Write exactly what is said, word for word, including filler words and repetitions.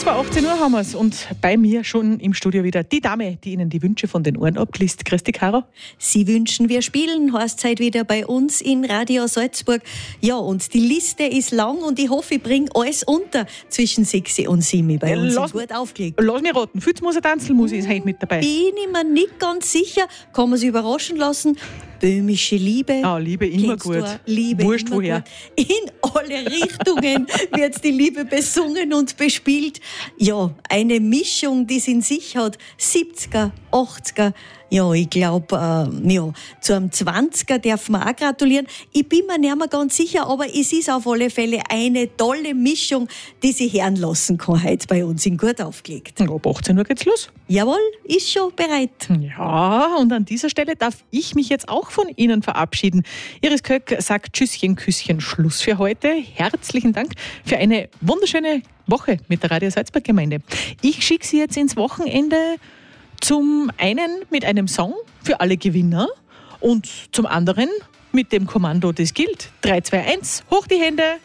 Kurz vor achtzehn Uhr haben wir es und bei mir schon im Studio wieder die Dame, die Ihnen die Wünsche von den Ohren abliest. Grüß dich, Caro. Sie wünschen, wir spielen, heißt es heute wieder bei uns in Radio Salzburg. Ja, und die Liste ist lang und ich hoffe, ich bringe alles unter zwischen sechs und sieben bei uns. Lass, gut aufgelegt. Lass mich raten, Fützmusik, Tanzelmusik ist heute mit dabei. Bin ich mir nicht ganz sicher, kann man sich überraschen lassen. Böhmische Liebe. Ah, Liebe immer Kennst gut. du? Liebe Wurscht immer woher. gut. In alle Richtungen wird die Liebe besungen und bespielt. Ja, eine Mischung, die es in sich hat. siebziger, achtziger. Ja, ich glaube, äh, ja, zu einem zwanziger darf man auch gratulieren. Ich bin mir nicht mehr ganz sicher, aber es ist auf alle Fälle eine tolle Mischung, die sich hören lassen kann heute bei uns in Gut aufgelegt. Ab achtzehn Uhr geht's los. Jawohl, ist schon bereit. Ja, und an dieser Stelle darf ich mich jetzt auch von Ihnen verabschieden. Iris Köck sagt Tschüsschen, Küsschen, Schluss für heute. Herzlichen Dank für eine wunderschöne Woche mit der Radio Salzburg Gemeinde. Ich schicke Sie jetzt ins Wochenende zum einen mit einem Song für alle Gewinner und zum anderen mit dem Kommando, das gilt. drei, zwei, eins, hoch die Hände.